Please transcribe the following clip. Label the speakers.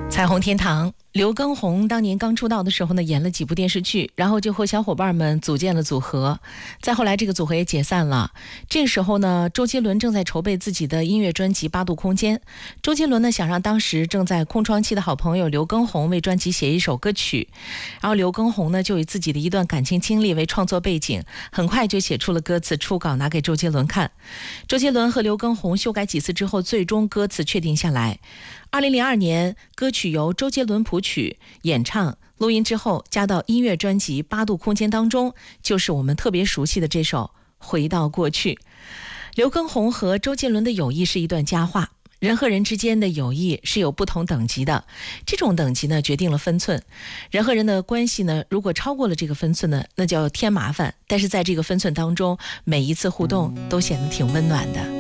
Speaker 1: 彩虹天堂，刘畊宏当年刚出道的时候呢，演了几部电视剧，然后就和小伙伴们组建了组合。再后来这个组合也解散了。这个时候呢，周杰伦正在筹备自己的音乐专辑《八度空间》。周杰伦呢想让当时正在空窗期的好朋友刘畊宏为专辑写一首歌曲，然后刘畊宏呢就以自己的一段感情经历为创作背景，很快就写出了歌词，初稿拿给周杰伦看。周杰伦和刘畊宏修改几次之后，最终歌词确定下来。2002年，歌曲由周杰伦谱曲、演唱、录音之后加到音乐专辑《八度空间》当中，就是我们特别熟悉的这首《回到过去》。刘畊宏和周杰伦的友谊是一段佳话，人和人之间的友谊是有不同等级的，这种等级呢决定了分寸。人和人的关系呢，如果超过了这个分寸呢，那叫添麻烦。但是在这个分寸当中，每一次互动都显得挺温暖的。